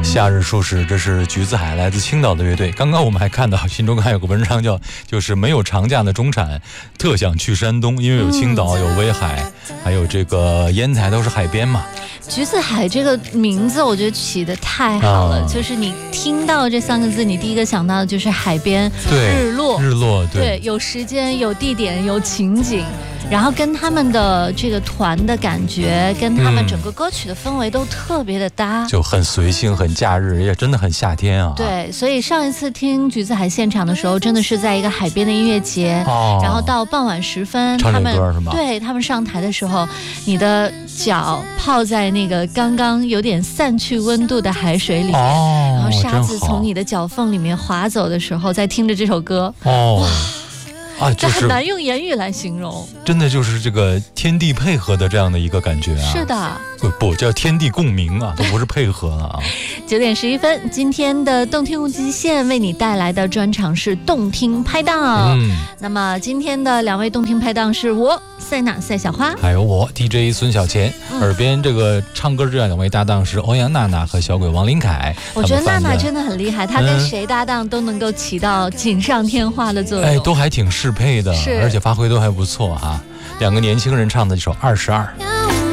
夏日舒适，这是橘子海，来自青岛的乐队。刚刚我们还看到新周刊有个文章就是没有长假的中产特想去山东，因为有青岛有威海，还有这个烟台都是海边嘛。 橘子海这个名字我觉得起得太好了，就是你听到这3个字，你第一个想到的就是海边，日落，对，有时间，有地点，有情景。然后跟他们的这个团的感觉，跟他们整个歌曲的氛围都特别的搭， 就很随性，很假日，也真的很夏天啊。 对，所以上一次听橘子海现场的时候，真的是在一个海边的音乐节，然后到傍晚时分， 唱这歌是吗？ 对，他们上台的时候，你的脚泡在那个刚刚有点散去温度的海水里面，然后沙子从你的脚缝里面滑走的时候，在听着这首歌，这很难用言语来形容， 真的就是这个天地配合的这样的一个感觉啊。 是的， 不叫天地共鸣啊，都不是配合了啊。 9点11分，今天的动听无极限为你带来的专场是动听拍档。那么今天的2位动听拍档是我赛娜赛小花， 还有我 DJ 孙小钱。耳边这个唱歌这2位搭档是欧阳娜娜和小鬼王林凯。 我觉得娜娜真的很厉害，她跟谁搭档都能够起到锦上添花的作用， 都还挺适配的，而且发挥都还不错啊。2个年轻人唱的这首22。